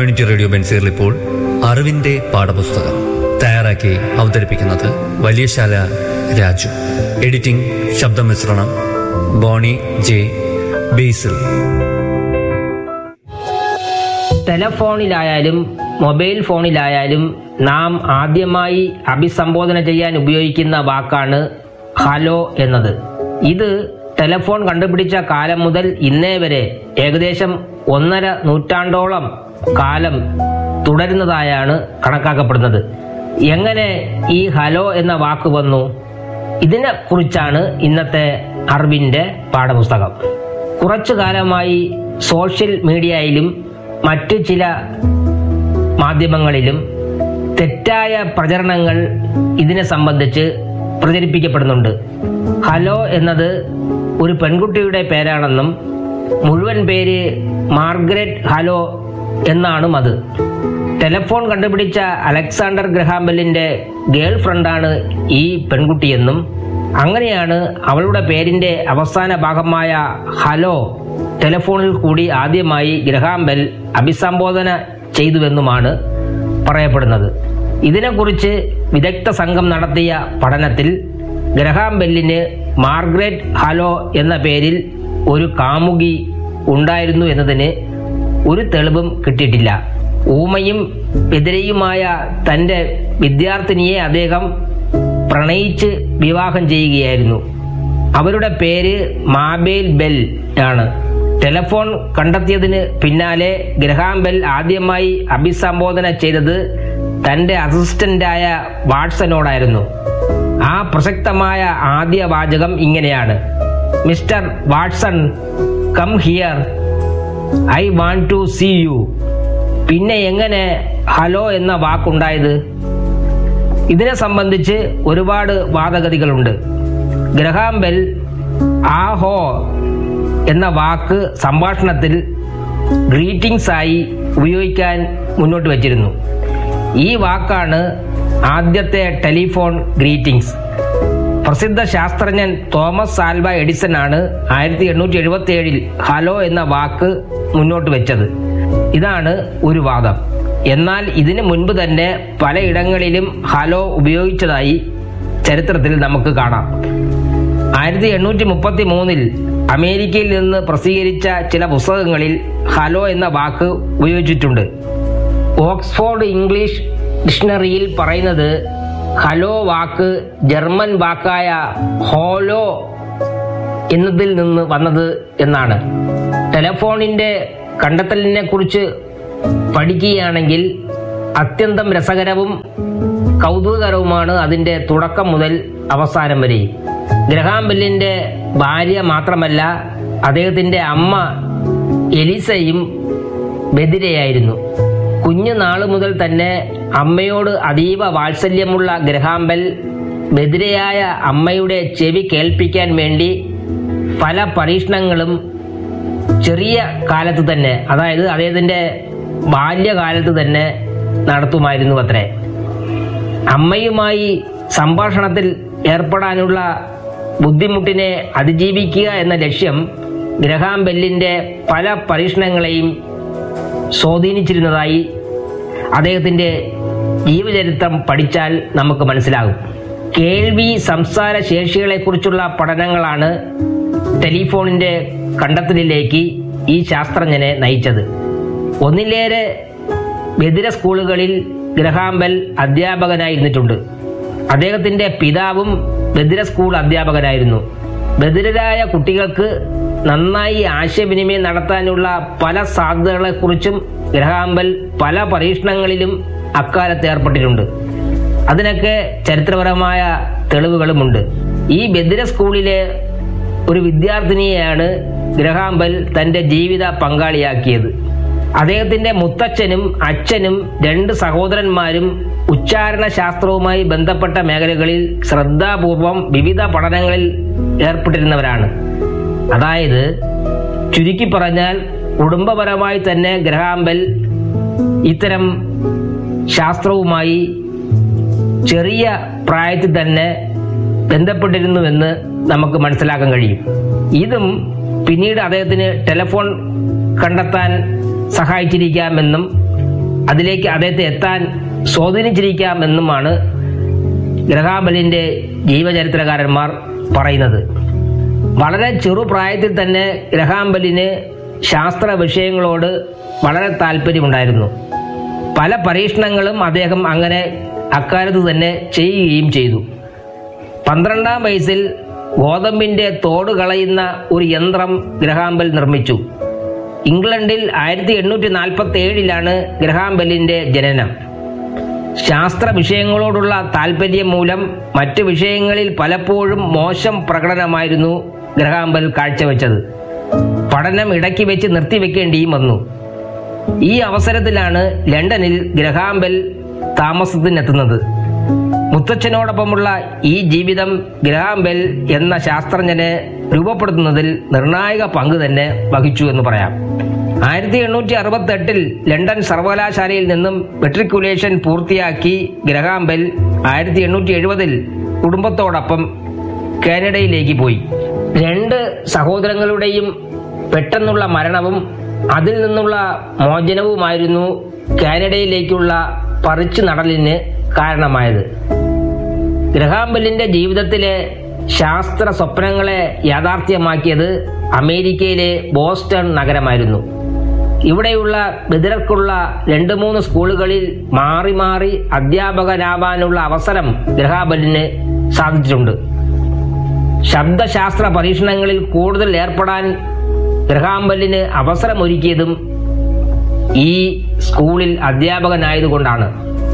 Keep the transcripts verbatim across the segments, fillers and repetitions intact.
Community radio ബെൻസീറിൽ ഇപ്പോൾ അറിവിന്റെ പാഠപുസ്തകം തയ്യാറാക്കി അവതരിപ്പിക്കുന്നത് വലിയശാല രാജു. എഡിറ്റിംഗ് ശബ്ദമിശ്രണം ബോണി ജെ ബേസിൽ. ടെലഫോണിലായാലും മൊബൈൽ ഫോണിലായാലും നാം ആദ്യമായി അഭിസംബോധന ചെയ്യാൻ ഉപയോഗിക്കുന്ന വാക്കാണ് ഹലോ എന്നത്. ഇത് ടെലഫോൺ കണ്ടുപിടിച്ച കാലം മുതൽ ഇന്നേ വരെ ഏകദേശം ഒന്നര നൂറ്റാണ്ടോളം കാലം തുടരുന്നതായാണ് കണക്കാക്കപ്പെടുന്നത്. എങ്ങനെ ഈ ഹലോ എന്ന വാക്ക് വന്നു? ഇതിനെ കുറിച്ചാണ് ഇന്നത്തെ അറിവിന്റെ പാഠപുസ്തകം. കുറച്ചു കാലമായി സോഷ്യൽ മീഡിയയിലും മറ്റു ചില മാധ്യമങ്ങളിലും തെറ്റായ പ്രചരണങ്ങൾ ഇതിനെ സംബന്ധിച്ച് പ്രചരിപ്പിക്കപ്പെടുന്നുണ്ട്. ഹലോ എന്നത് ഒരു പെൺകുട്ടിയുടെ പേരാണെന്നും മുഴുവൻ പേര് മാർഗരറ്റ് ഹലോ എന്നാണും അത്. ടെലഫോൺ കണ്ടുപിടിച്ച അലക്സാണ്ടർ ഗ്രഹാം ബെല്ലിന്റെ ഗേൾ ഫ്രണ്ടാണ് ഈ പെൺകുട്ടിയെന്നും അങ്ങനെയാണ് അവളുടെ പേരിന്റെ അവസാന ഭാഗമായ ഹലോ ടെലഫോണിൽ കൂടി ആദ്യമായി ഗ്രഹാം ബെൽ അഭിസംബോധന ചെയ്തുവെന്നുമാണ് പറയപ്പെടുന്നത്. ഇതിനെക്കുറിച്ച് വിദഗ്ധ സംഘം നടത്തിയ പഠനത്തിൽ ഗ്രഹാം ബെല്ലിന് മാർഗരറ്റ് ഹലോ എന്ന പേരിൽ ഒരു കാമുകി ഉണ്ടായിരുന്നു എന്നതിന് ഒരു തെളിവും കിട്ടിയിട്ടില്ല. ഊമയും ബധിരയുമായ തന്റെ വിദ്യാർത്ഥിനിയെ അദ്ദേഹം പ്രണയിച്ച് വിവാഹം ചെയ്യുകയായിരുന്നു. അവരുടെ പേര് മാബേൽ ബെൽ ആണ്. ടെലഫോൺ കണ്ടെത്തിയതിന് പിന്നാലെ ഗ്രഹാം ബെൽ ആദ്യമായി അഭിസംബോധന ചെയ്തത് തന്റെ അസിസ്റ്റന്റായ വാട്സനോടായിരുന്നു. ആ പ്രസക്തമായ ആദ്യ വാചകം ഇങ്ങനെയാണ്: mister Watson, come here, I want to see you. പിന്നെ എങ്ങനെ ഹലോ എന്ന വാക്കുണ്ടായത്? ഇതിനെ സംബന്ധിച്ച് ഒരുപാട് വാദഗതികളുണ്ട്. ഗ്രഹാം ബെൽ ആഹോ എന്ന വാക്ക് സംഭാഷണത്തിൽ ഗ്രീറ്റിംഗ്സ് ആയി ഉപയോഗിക്കാൻ മുന്നോട്ട് വച്ചിരുന്നു. ഈ വാക്കാണ് ആദ്യത്തെ ടെലിഫോൺ ഗ്രീറ്റിംഗ്സ്. പ്രസിദ്ധ ശാസ്ത്രജ്ഞൻ തോമസ് ആൽവ എഡിസൺ ആണ് ആയിരത്തി എണ്ണൂറ്റി എഴുപത്തി ഏഴിൽ ഹലോ എന്ന വാക്ക് മുന്നോട്ട് വെച്ചത്. ഇതാണ് ഒരു വാദം. എന്നാൽ ഇതിനു മുൻപ് തന്നെ പലയിടങ്ങളിലും ഹലോ ഉപയോഗിച്ചതായി ചരിത്രത്തിൽ നമുക്ക് കാണാം. ആയിരത്തി എണ്ണൂറ്റി മുപ്പത്തി മൂന്നിൽ അമേരിക്കയിൽ നിന്ന് പ്രസിദ്ധീകരിച്ച ചില പുസ്തകങ്ങളിൽ ഹലോ എന്ന വാക്ക് ഉപയോഗിച്ചിട്ടുണ്ട്. ഓക്സ്ഫോർഡ് ഇംഗ്ലീഷ് ഡിക്ഷണറിയിൽ പറയുന്നത് ഹലോ വാക്ക് ജർമ്മൻ വാക്കായ ഹോലോ എന്നതിൽ നിന്ന് വന്നത് എന്നാണ്. ടെലഫോണിന്റെ കണ്ടെത്തലിനെ കുറിച്ച് പഠിക്കുകയാണെങ്കിൽ അത്യന്തം രസകരവും കൗതുകകരവുമാണ് അതിന്റെ തുടക്കം മുതൽ അവസാനം വരെ. ഗ്രഹാം ബെല്ലിന്റെ ഭാര്യ മാത്രമല്ല, അദ്ദേഹത്തിന്റെ അമ്മ എലിസയും ബധിരയായിരുന്നു. കുഞ്ഞുനാളു മുതൽ തന്നെ അമ്മയോട് അതീവ വാത്സല്യമുള്ള ഗ്രഹാം ബെൽ ബധിരയായ അമ്മയുടെ ചെവി കേൾപ്പിക്കാൻ വേണ്ടി പല പരീക്ഷണങ്ങളും ചെറിയ കാലത്ത് തന്നെ, അതായത് അദ്ദേഹത്തിന്റെ ബാല്യകാലത്ത് തന്നെ നടത്തുമായിരുന്നു അത്രേ. അമ്മയുമായി സംഭാഷണത്തിൽ ഏർപ്പെടാനുള്ള ബുദ്ധിമുട്ടിനെ അതിജീവിക്കുക എന്ന ലക്ഷ്യം ഗ്രഹാം ബെല്ലിന്റെ പല പരീക്ഷണങ്ങളെയും സ്വാധീനിച്ചിരുന്നതായി അദ്ദേഹത്തിന്റെ ജീവചരിത്രം പഠിച്ചാൽ നമുക്ക് മനസ്സിലാകും. കേൾവി സംസാര ശേഷികളെ കുറിച്ചുള്ള പഠനങ്ങളാണ് ടെലിഫോണിന്റെ കണ്ടെത്തലിലേക്ക് ഈ ശാസ്ത്രജ്ഞനെ നയിച്ചത്. ഒന്നിലേറെ ബധിര സ്കൂളുകളിൽ ഗ്രഹാം ബെൽ അധ്യാപകനായിരുന്നിട്ടുണ്ട്. അദ്ദേഹത്തിന്റെ പിതാവും ബധിര സ്കൂൾ അധ്യാപകനായിരുന്നു. ബധിരരായ കുട്ടികൾക്ക് നന്നായി ആശയവിനിമയം നടത്താനുള്ള പല സാധ്യതകളെക്കുറിച്ചും ഗ്രഹാം ബെൽ പല പരീക്ഷണങ്ങളിലും അക്കാലത്ത് ഏർപ്പെട്ടിട്ടുണ്ട്. അതിനൊക്കെ ചരിത്രപരമായ തെളിവുകളുമുണ്ട്. ഈ ബധിര സ്കൂളിലെ ഒരു വിദ്യാർത്ഥിനിയെയാണ് ഗ്രഹാം ബെൽ തന്റെ ജീവിത പങ്കാളിയാക്കിയത്. അദ്ദേഹത്തിന്റെ മുത്തച്ഛനും അച്ഛനും രണ്ട് സഹോദരന്മാരും ഉച്ചാരണ ശാസ്ത്രവുമായി ബന്ധപ്പെട്ട മേഖലകളിൽ ശ്രദ്ധാപൂർവം വിവിധ പഠനങ്ങളിൽ ഏർപ്പെട്ടിരുന്നവരാണ്. അതായത് ചുരുക്കി പറഞ്ഞാൽ കുടുംബപരമായി തന്നെ ഗ്രഹാം ബെൽ ഇത്തരം ശാസ്ത്രവുമായി ചെറിയ പ്രായത്തിൽ തന്നെ ബന്ധപ്പെട്ടിരുന്നുവെന്ന് നമുക്ക് മനസ്സിലാക്കാൻ കഴിയും. ഇതും പിന്നീട് അദ്ദേഹത്തിന് ടെലഫോൺ കണ്ടെത്താൻ സഹായിച്ചിരിക്കാമെന്നും അതിലേക്ക് അദ്ദേഹത്തെ എത്താൻ സ്വാധീനിച്ചിരിക്കാമെന്നുമാണ് ഗ്രഹാം ബെല്ലിന്റെ ജീവചരിത്രകാരന്മാർ പറയുന്നത്. വളരെ ചെറുപ്രായത്തിൽ തന്നെ ഗ്രഹാം ബെല്ലിന് ശാസ്ത്ര വിഷയങ്ങളോട് വളരെ താല്പര്യമുണ്ടായിരുന്നു. പല പരീക്ഷണങ്ങളും അദ്ദേഹം അങ്ങനെ അക്കാലത്ത് തന്നെ ചെയ്യുകയും ചെയ്തു. പന്ത്രണ്ടാം വയസ്സിൽ ഗോതമ്പിന്റെ തോട് കളയുന്ന ഒരു യന്ത്രം ഗ്രഹാം ബെൽ നിർമ്മിച്ചു. ഇംഗ്ലണ്ടിൽ ആയിരത്തി എണ്ണൂറ്റി നാൽപ്പത്തി ഏഴിലാണ് ഗ്രഹാം ബെല്ലിന്റെ ജനനം. ശാസ്ത്ര വിഷയങ്ങളോടുള്ള താല്പര്യം മൂലം മറ്റു വിഷയങ്ങളിൽ പലപ്പോഴും മോശം പ്രകടനമായിരുന്നു ഗ്രഹാം ബെൽ കാഴ്ചവെച്ചത്. പഠനം ഇടയ്ക്ക് വെച്ച് നിർത്തിവെക്കേണ്ടിയും വന്നു. ഈ അവസരത്തിലാണ് ലണ്ടനിൽ ഗ്രഹാം ബെൽ താമസത്തിനെത്തുന്നത്. മുത്തച്ഛനോടൊപ്പമുള്ള ഈ ജീവിതം ഗ്രഹാം ബെൽ എന്ന ശാസ്ത്രജ്ഞനെ രൂപപ്പെടുത്തുന്നതിൽ നിർണായക പങ്ക് തന്നെ വഹിച്ചു എന്ന് പറയാം. ആയിരത്തി എണ്ണൂറ്റി അറുപത്തി എട്ടിൽ ലണ്ടൻ സർവകലാശാലയിൽ നിന്നും മെട്രിക്കുലേഷൻ പൂർത്തിയാക്കി ഗ്രഹാം ബെൽ ആയിരത്തി എണ്ണൂറ്റി എഴുപതിൽ കുടുംബത്തോടൊപ്പം കാനഡയിലേക്ക് പോയി. രണ്ട് സഹോദരങ്ങളുടെയും പെട്ടെന്നുള്ള മരണവും അതിൽ നിന്നുള്ള മോചനവുമായിരുന്നു കാനഡയിലേക്കുള്ള പറിച്ചു നടലിന് കാരണമായത്. ഗ്രഹാം ബെല്ലിന്റെ ജീവിതത്തിലെ ശാസ്ത്ര സ്വപ്നങ്ങളെ യാഥാർത്ഥ്യമാക്കിയത് അമേരിക്കയിലെ ബോസ്റ്റൺ നഗരമായിരുന്നു. ഇവിടെയുള്ള ബധിരർക്കുള്ള രണ്ട് മൂന്ന് സ്കൂളുകളിൽ മാറി മാറി അധ്യാപകനാവാനുള്ള അവസരം ഗ്രഹാം ബെല്ലിന് സാധിച്ചിട്ടുണ്ട്. ശബ്ദശാസ്ത്ര പരീക്ഷണങ്ങളിൽ കൂടുതൽ ഏർപ്പെടാൻ ഗ്രഹാം ബെല്ലിന് അവസരമൊരുക്കിയതും ഈ സ്കൂളിൽ അധ്യാപകനായതുകൊണ്ടാണ്.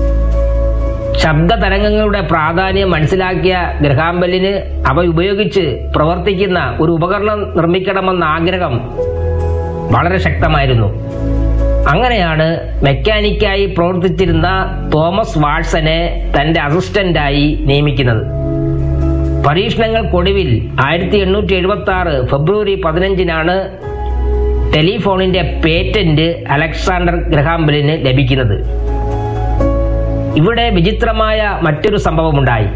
ശബ്ദ തരംഗങ്ങളുടെ പ്രാധാന്യം മനസ്സിലാക്കിയ ഗ്രഹാം ബെല്ലിന് അവ ഉപയോഗിച്ച് പ്രവർത്തിക്കുന്ന ഒരു ഉപകരണം നിർമ്മിക്കണമെന്ന ആഗ്രഹം വളരെ ശക്തമായിരുന്നു. അങ്ങനെയാണ് മെക്കാനിക്കായി പ്രവർത്തിച്ചിരുന്ന തോമസ് വാട്സനെ തന്റെ അസിസ്റ്റന്റായി നിയമിക്കുന്നത്. പരീക്ഷണങ്ങൾക്കൊടുവിൽ ആയിരത്തി എണ്ണൂറ്റി എഴുപത്തി ആറ് ഫെബ്രുവരി പതിനഞ്ചിനാണ് ടെലിഫോണിന്റെ പേറ്റന്റ് അലക്സാണ്ടർ ഗ്രഹാം ബെല്ലിന് ലഭിക്കുന്നത്. ഇവിടെ വിചിത്രമായ മറ്റൊരു സംഭവമുണ്ടായി.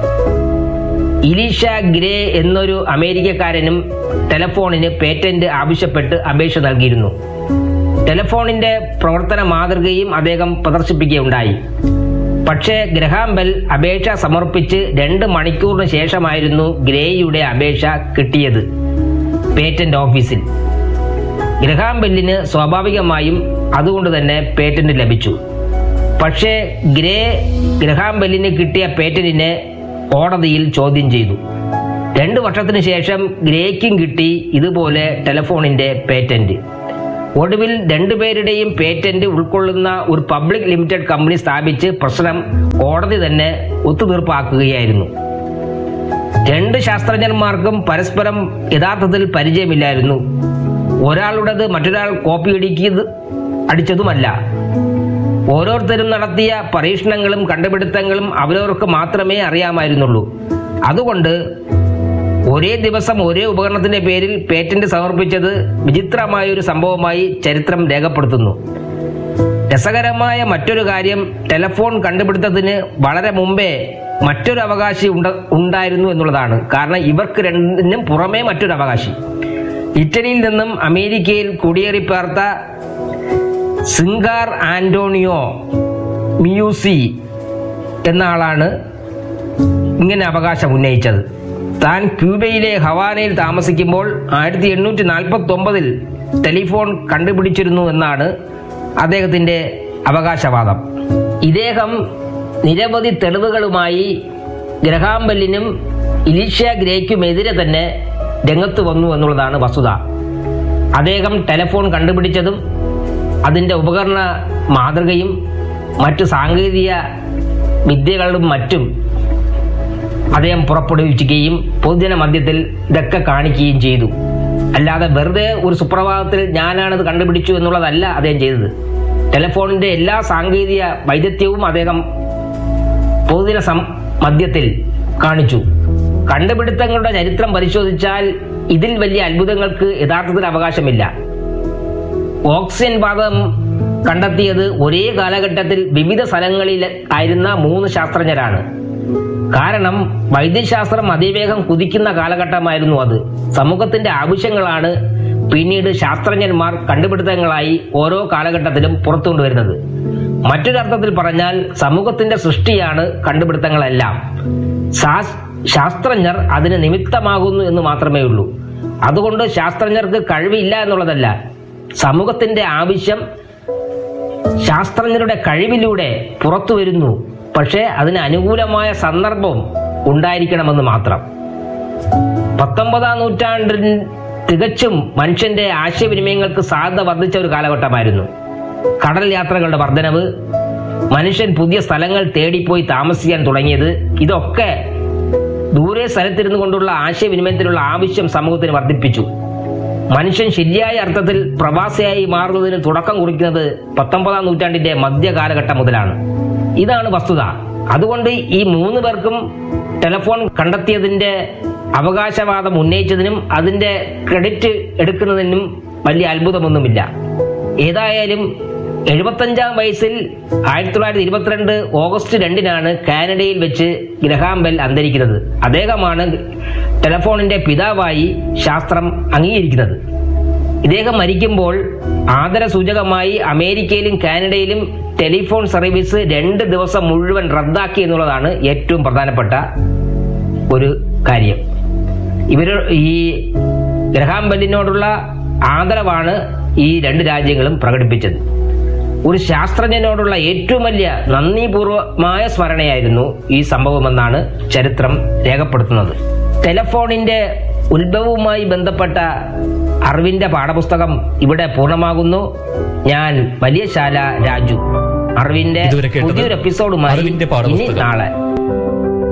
ഇലീഷ ഗ്രേ എന്നൊരു അമേരിക്കക്കാരനും ടെലഫോണിന് പേറ്റന്റ് ആവശ്യപ്പെട്ട് അപേക്ഷ നൽകിയിരുന്നു. ടെലഫോണിന്റെ പ്രവർത്തന മാതൃകയും അദ്ദേഹം പ്രദർശിപ്പിക്കുകയുണ്ടായി. പക്ഷേ ഗ്രഹാം ബെൽ അപേക്ഷ സമർപ്പിച്ച് രണ്ട് മണിക്കൂറിന് ശേഷമായിരുന്നു ഗ്രേയുടെ അപേക്ഷ കിട്ടിയത് പേറ്റന്റ് ഓഫീസിൽ. ഗ്രഹാം ബെല്ലിന് സ്വാഭാവികമായും അതുകൊണ്ട് തന്നെ പേറ്റന്റ് ലഭിച്ചു. പക്ഷേ ഗ്രേ ഗ്രഹാം ബെല്ലിന് കിട്ടിയ പേറ്റന്റിനെ കോടതിയിൽ ചോദ്യം ചെയ്തു. രണ്ടു വർഷത്തിനു ശേഷം ഗ്രേക്കും കിട്ടി ഇതുപോലെ ടെലഫോണിന്റെ പേറ്റന്റ്. ഒടുവിൽ രണ്ടുപേരുടെയും പേറ്റന്റ് ഉൾക്കൊള്ളുന്ന ഒരു പബ്ലിക് ലിമിറ്റഡ് കമ്പനി സ്ഥാപിച്ച് പ്രശ്നം കോടതി തന്നെ ഒത്തുതീർപ്പാക്കുകയായിരുന്നു. രണ്ട് ശാസ്ത്രജ്ഞന്മാർക്കും പരസ്പരം യഥാർത്ഥത്തിൽ പരിചയമില്ലായിരുന്നു. ഒരാളുടേത് മറ്റൊരാൾ കോപ്പി അടിക്കുന്നത് അടിച്ചതുമല്ല. ഓരോരുത്തരും നടത്തിയ പരീക്ഷണങ്ങളും കണ്ടുപിടുത്തങ്ങളും അവരവർക്ക് മാത്രമേ അറിയാമായിരുന്നുള്ളൂ. അതുകൊണ്ട് ഒരേ ദിവസം ഒരേ ഉപകരണത്തിന്റെ പേരിൽ പേറ്റന്റ് സമർപ്പിച്ചത് വിചിത്രമായ ഒരു സംഭവമായി ചരിത്രം രേഖപ്പെടുത്തുന്നു. രസകരമായ മറ്റൊരു കാര്യം, ടെലഫോൺ കണ്ടുപിടുത്തത്തിന് വളരെ മുമ്പേ മറ്റൊരു അവകാശി ഉണ്ടായിരുന്നു എന്നുള്ളതാണ്. കാരണം ഇവർക്ക് രണ്ടിനും പുറമേ മറ്റൊരു അവകാശി ഇറ്റലിയിൽ നിന്നും അമേരിക്കയിൽ കുടിയേറിപ്പാർത്ത സിംഗാർ ആന്റോണിയോ മിയൂസി എന്ന ആളാണ് ഇങ്ങനെ അവകാശം ഉന്നയിച്ചത്. താൻ ക്യൂബയിലെ ഹവാനയിൽ താമസിക്കുമ്പോൾ ആയിരത്തി എണ്ണൂറ്റി നാൽപ്പത്തി ഒമ്പതിൽ ടെലിഫോൺ കണ്ടുപിടിച്ചിരുന്നു എന്നാണ് അദ്ദേഹത്തിന്റെ അവകാശവാദം. ഇദ്ദേഹം നിരവധി തെളിവുകളുമായി ഗ്രഹാം ബെല്ലിനും ഇലീഷ ഗ്രേക്കുമെതിരെ തന്നെ രംഗത്ത് വന്നു എന്നുള്ളതാണ് വസ്തുത. അദ്ദേഹം ടെലഫോൺ കണ്ടുപിടിച്ചതും അതിൻ്റെ ഉപകരണ മാതൃകയും മറ്റു സാങ്കേതിക വിദ്യകളും മറ്റും അദ്ദേഹം പുറപ്പെടുവിക്കുകയും പൊതുജന മധ്യത്തിൽ ഇതൊക്കെ കാണിക്കുകയും ചെയ്തു. അല്ലാതെ വെറുതെ ഒരു സുപ്രഭാതത്തിൽ ഞാനാണത് കണ്ടുപിടിച്ചു എന്നുള്ളതല്ല അദ്ദേഹം ചെയ്തത്. ടെലഫോണിന്റെ എല്ലാ സാങ്കേതിക വൈദഗ്ധ്യവും അദ്ദേഹം പൊതുജന മധ്യത്തിൽ കാണിച്ചു. കണ്ടുപിടുത്തങ്ങളുടെ ചരിത്രം പരിശോധിച്ചാൽ ഇതിൽ വലിയ അത്ഭുതങ്ങൾക്ക് യഥാർത്ഥത്തിൽ അവകാശമില്ല. ഓക്സിജൻ വാതകം കണ്ടെത്തിയത് ഒരേ കാലഘട്ടത്തിൽ വിവിധ സ്ഥലങ്ങളിൽ ആയിരുന്ന മൂന്ന് ശാസ്ത്രജ്ഞരാണ്. കാരണം വൈദ്യശാസ്ത്രം അതിവേഗം കുതിക്കുന്ന കാലഘട്ടമായിരുന്നു അത്. സമൂഹത്തിന്റെ ആവശ്യങ്ങളാണ് പിന്നീട് ശാസ്ത്രജ്ഞന്മാർ കണ്ടുപിടുത്തങ്ങളായി ഓരോ കാലഘട്ടത്തിലും പുറത്തുകൊണ്ടുവരുന്നത്. മറ്റൊരർത്ഥത്തിൽ പറഞ്ഞാൽ സമൂഹത്തിന്റെ സൃഷ്ടിയാണ് കണ്ടുപിടുത്തങ്ങളെല്ലാം. ശാസ്ത്രജ്ഞർ അതിന് നിമിത്തമാകുന്നു എന്ന് മാത്രമേ ഉള്ളൂ. അതുകൊണ്ട് ശാസ്ത്രജ്ഞർക്ക് കഴിവില്ല എന്നുള്ളതല്ല. സമൂഹത്തിന്റെ ആവശ്യം ശാസ്ത്രജ്ഞരുടെ കഴിവിലൂടെ പുറത്തു വരുന്നു. പക്ഷേ അതിന് അനുകൂലമായ സന്ദർഭം ഉണ്ടായിരിക്കണമെന്ന് മാത്രം. പത്തൊമ്പതാം നൂറ്റാണ്ടിൽ തികച്ചും മനുഷ്യന്റെ ആശയവിനിമയങ്ങൾക്ക് സാധ്യത വർദ്ധിച്ച ഒരു കാലഘട്ടമായിരുന്നു. കടൽ യാത്രകളുടെ വർധനവ്, മനുഷ്യൻ പുതിയ സ്ഥലങ്ങൾ തേടിപ്പോയി താമസിക്കാൻ തുടങ്ങിയത്, ഇതൊക്കെ ദൂരെ സ്ഥലത്തിരുന്നു കൊണ്ടുള്ള ആശയവിനിമയത്തിനുള്ള ആവശ്യം സമൂഹത്തിന് വർദ്ധിപ്പിച്ചു. മനുഷ്യൻ ശരിയായ അർത്ഥത്തിൽ പ്രവാസിയായി മാറുന്നതിന് തുടക്കം കുറിക്കുന്നത് പത്തൊമ്പതാം നൂറ്റാണ്ടിന്റെ മധ്യകാലഘട്ടം മുതലാണ്. ഇതാണ് വസ്തുത. അതുകൊണ്ട് ഈ മൂന്ന് പേർക്കും ടെലിഫോൺ കണ്ടെത്തിയതിന്റെ അവകാശവാദം ഉന്നയിച്ചതിനും അതിന്റെ ക്രെഡിറ്റ് എടുക്കുന്നതിനും വലിയ അത്ഭുതമൊന്നുമില്ല. ഏതായാലും എഴുപത്തഞ്ചാം വയസ്സിൽ ആയിരത്തി തൊള്ളായിരത്തി ഇരുപത്തിരണ്ട് ഓഗസ്റ്റ് രണ്ടിനാണ് കാനഡയിൽ വെച്ച് ഗ്രഹാം ബെൽ അന്തരിക്കുന്നത്. അദ്ദേഹമാണ് ടെലിഫോണിന്റെ പിതാവായി ശാസ്ത്രം അംഗീകരിക്കുന്നത്. ഇദ്ദേഹം മരിക്കുമ്പോൾ ആദരസൂചകമായി അമേരിക്കയിലും കാനഡയിലും ടെലിഫോൺ സർവീസ് രണ്ട് ദിവസം മുഴുവൻ റദ്ദാക്കി എന്നുള്ളതാണ് ഏറ്റവും പ്രധാനപ്പെട്ട ഒരു കാര്യം. ഇവർ ഈ ഗ്രഹാം ബെല്ലിനോടുള്ള ആദരവാണ് ഈ രണ്ട് രാജ്യങ്ങളും പ്രകടിപ്പിച്ചത്. ഒരു ശാസ്ത്രജ്ഞനോടുള്ള ഏറ്റവും വലിയ നന്ദിപൂർവമായ സ്മരണയായിരുന്നു ഈ സംഭവമെന്നാണ് ചരിത്രം രേഖപ്പെടുത്തുന്നത്. ടെലിഫോണിന്റെ ഉത്ഭവവുമായി ബന്ധപ്പെട്ട അറിവിന്റെ പാഠപുസ്തകം ഇവിടെ പൂർണ്ണമാകുന്നു. ഞാൻ വലിയശാല രാജു. അറിവിന്റെ പുതിയൊരു എപ്പിസോഡുമായി ഇനി നാളെ